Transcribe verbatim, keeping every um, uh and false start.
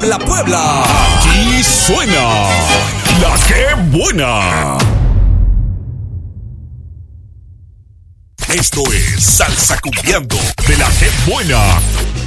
habla Puebla. Aquí suena La Que Buena. Esto es Salsa Cumbiando de La Que Buena.